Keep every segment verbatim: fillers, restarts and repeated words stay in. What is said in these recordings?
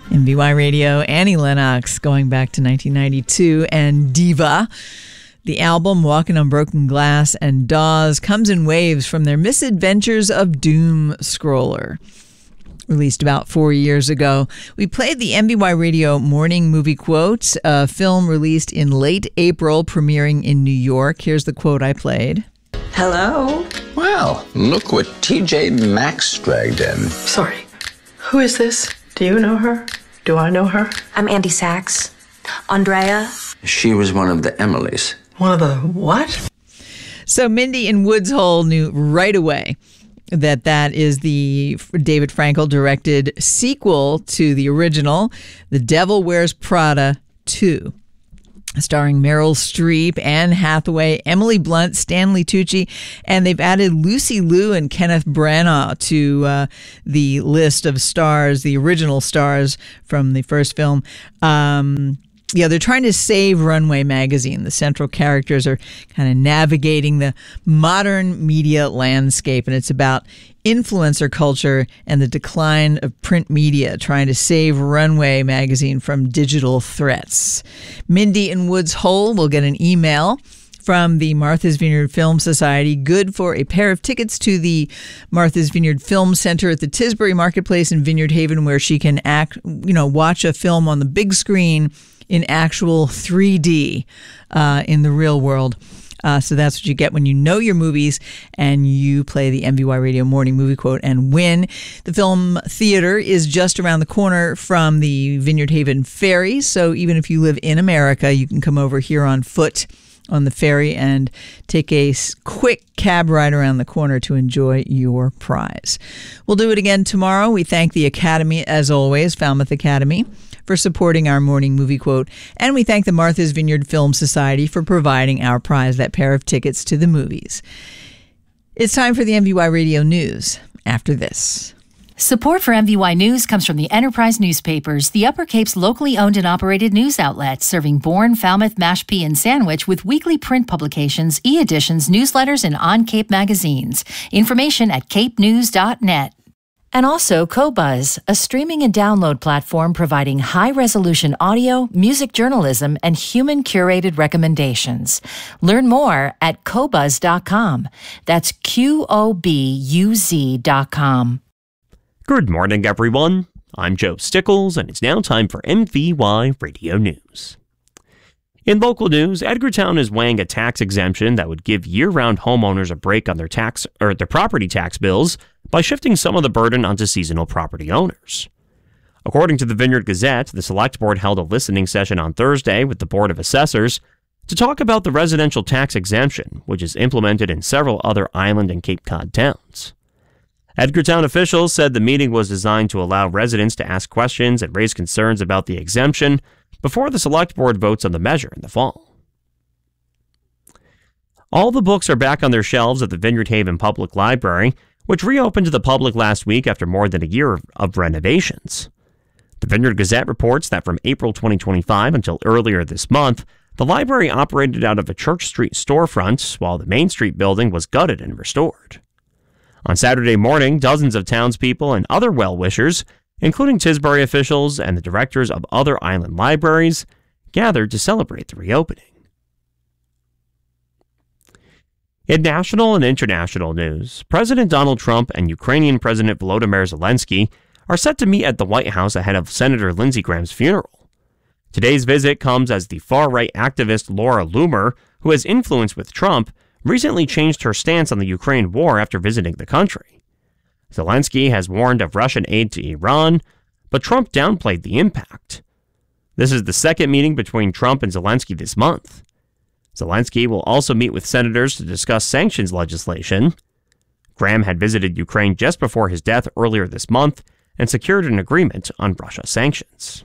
M V Y Radio, Annie Lennox, going back to nineteen ninety-two, and Diva. The album, Walking on Broken Glass and Dawes, comes in waves from their misadventures of Doom Scroller. Released about four years ago. We played the M V Y Radio Morning Movie Quote, a film released in late April, premiering in New York. Here's the quote I played. Hello? Well, look what T J Maxx dragged in. Sorry. Who is this? Do you know her? Do I know her? I'm Andy Sachs. Andrea. She was one of the Emilys. One of the what? So Mindy in Woods Hole knew right away that that is the David Frankel directed sequel to the original, The Devil Wears Prada two. Starring Meryl Streep, Anne Hathaway, Emily Blunt, Stanley Tucci, and they've added Lucy Liu and Kenneth Branagh to uh, the list of stars, the original stars from the first film. Um, yeah, they're trying to save Runway Magazine. The central characters are kind of navigating the modern media landscape, and it's about influencer culture and the decline of print media, trying to save Runway Magazine from digital threats. Mindy in Woods Hole will get an email from the Martha's Vineyard Film Society, good for a pair of tickets to the Martha's Vineyard Film Center at the Tisbury Marketplace in Vineyard Haven, where she can act, you know, watch a film on the big screen in actual three D uh, in the real world. Uh, so that's what you get when you know your movies and you play the M V Y Radio Morning Movie Quote and win. The film theater is just around the corner from the Vineyard Haven Ferry. So even if you live in America, you can come over here on foot on the ferry and take a quick cab ride around the corner to enjoy your prize. We'll do it again tomorrow. We thank the Academy, as always, Falmouth Academy, for supporting our morning movie quote. And we thank the Martha's Vineyard Film Society for providing our prize, that pair of tickets to the movies. It's time for the M V Y Radio News after this. Support for M V Y News comes from the Enterprise Newspapers, the Upper Cape's locally owned and operated news outlet, serving Bourne, Falmouth, Mashpee, and Sandwich with weekly print publications, e-editions, newsletters, and on-Cape magazines. Information at cape news dot net. And also Qobuz, a streaming and download platform providing high-resolution audio, music journalism, and human-curated recommendations. Learn more at qobuz dot com. That's Q O B U Z dot com. Good morning, everyone. I'm Joe Stickles, and it's now time for M V Y Radio News. In local news, Edgartown is weighing a tax exemption that would give year-round homeowners a break on their tax or their property tax bills by shifting some of the burden onto seasonal property owners. According to the Vineyard Gazette, the Select Board held a listening session on Thursday with the Board of Assessors to talk about the residential tax exemption, which is implemented in several other island and Cape Cod towns. Edgartown officials said the meeting was designed to allow residents to ask questions and raise concerns about the exemption before the Select Board votes on the measure in the fall. All the books are back on their shelves at the Vineyard Haven Public Library, which reopened to the public last week after more than a year of renovations. The Vineyard Gazette reports that from April twenty twenty-five until earlier this month, the library operated out of a Church Street storefront, while the Main Street building was gutted and restored. On Saturday morning, dozens of townspeople and other well-wishers, including Tisbury officials and the directors of other island libraries, gathered to celebrate the reopening. In national and international news, President Donald Trump and Ukrainian President Volodymyr Zelensky are set to meet at the White House ahead of Senator Lindsey Graham's funeral. Today's visit comes as the far-right activist Laura Loomer, who has influence with Trump, recently changed her stance on the Ukraine war after visiting the country. Zelensky has warned of Russian aid to Iran, but Trump downplayed the impact. This is the second meeting between Trump and Zelensky this month. Zelensky will also meet with senators to discuss sanctions legislation. Graham had visited Ukraine just before his death earlier this month and secured an agreement on Russia sanctions.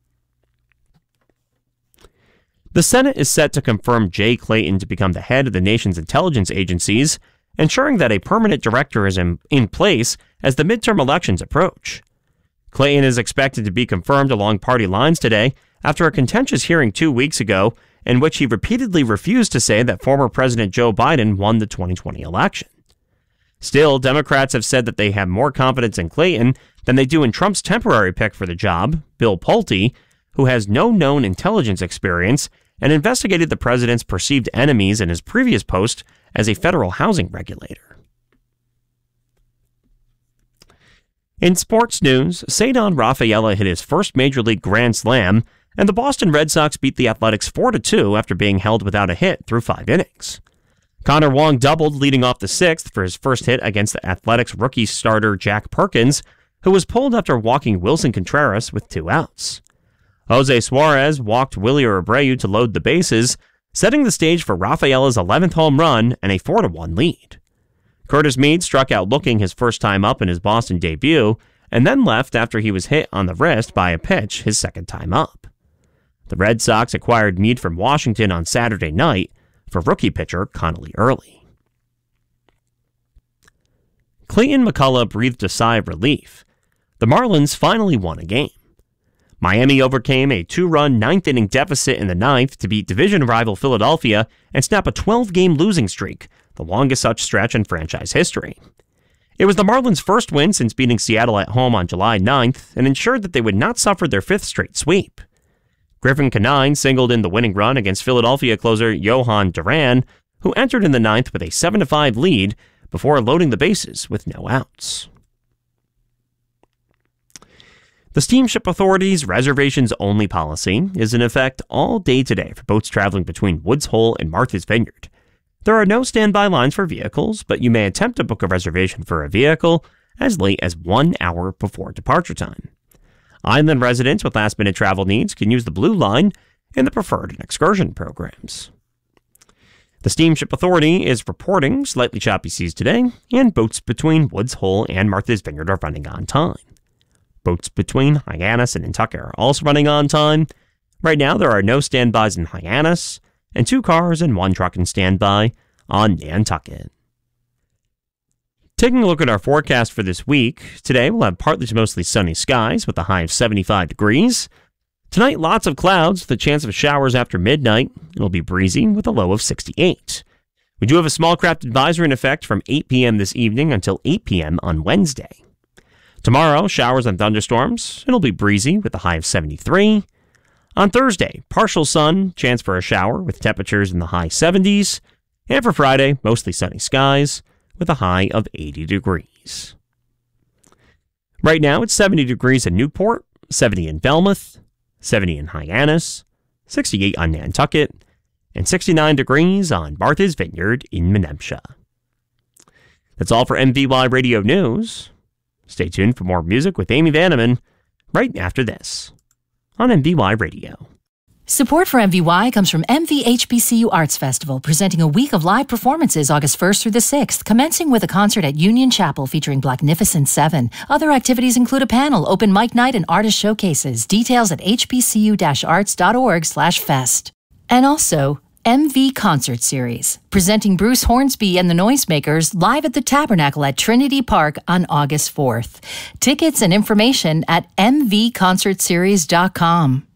The Senate is set to confirm Jay Clayton to become the head of the nation's intelligence agencies, ensuring that a permanent director is in, in place as the midterm elections approach. Clayton is expected to be confirmed along party lines today after a contentious hearing two weeks ago in which he repeatedly refused to say that former President Joe Biden won the twenty twenty election. Still, Democrats have said that they have more confidence in Clayton than they do in Trump's temporary pick for the job, Bill Pulte, who has no known intelligence experience and investigated the president's perceived enemies in his previous post as a federal housing regulator. In sports news, Ceddanne Rafaela hit his first Major League Grand Slam, and the Boston Red Sox beat the Athletics four to two after being held without a hit through five innings. Connor Wong doubled leading off the sixth for his first hit against the Athletics rookie starter Jack Perkins, who was pulled after walking Wilson Contreras with two outs. Jose Suarez walked Willie Abreu to load the bases, setting the stage for Rafaela's eleventh home run and a four to one lead. Curtis Mead struck out looking his first time up in his Boston debut, and then left after he was hit on the wrist by a pitch his second time up. The Red Sox acquired Mead from Washington on Saturday night for rookie pitcher Connolly Early. Clayton McCullough breathed a sigh of relief. The Marlins finally won a game. Miami overcame a two-run ninth-inning deficit in the ninth to beat division rival Philadelphia and snap a twelve-game losing streak, the longest such stretch in franchise history. It was the Marlins' first win since beating Seattle at home on July ninth and ensured that they would not suffer their fifth straight sweep. Griffin Canine singled in the winning run against Philadelphia closer Johan Duran, who entered in the ninth with a seven to five lead before loading the bases with no outs. The Steamship Authority's reservations-only policy is in effect all day today for boats traveling between Woods Hole and Martha's Vineyard. There are no standby lines for vehicles, but you may attempt to book a reservation for a vehicle as late as one hour before departure time. Island residents with last-minute travel needs can use the Blue Line in the preferred and excursion programs. The Steamship Authority is reporting slightly choppy seas today, and boats between Woods Hole and Martha's Vineyard are running on time. Boats between Hyannis and Nantucket are also running on time. Right now, there are no standbys in Hyannis, and two cars and one truck in standby on Nantucket. Taking a look at our forecast for this week, today we'll have partly to mostly sunny skies with a high of seventy-five degrees. Tonight, lots of clouds with a chance of showers after midnight. It'll be breezy with a low of sixty-eight. We do have a small craft advisory in effect from eight p.m. this evening until eight p.m. on Wednesday. Tomorrow, showers and thunderstorms. It'll be breezy with a high of seventy-three. On Thursday, partial sun, chance for a shower with temperatures in the high seventies. And for Friday, mostly sunny skies with a high of eighty degrees. Right now, it's seventy degrees in Newport, seventy in Falmouth, seventy in Hyannis, sixty-eight on Nantucket, and sixty-nine degrees on Martha's Vineyard in Menemsha. That's all for M V Y Radio News. Stay tuned for more music with Amy Vanneman right after this on M V Y Radio. Support for M V Y comes from M V H B C U Arts Festival, presenting a week of live performances August first through the sixth, commencing with a concert at Union Chapel featuring Blacknificent Seven. Other activities include a panel, open mic night, and artist showcases. Details at h b c u dash arts dot org slash fest. And also, M V Concert Series, presenting Bruce Hornsby and the Noisemakers live at the Tabernacle at Trinity Park on August fourth. Tickets and information at m v concert series dot com.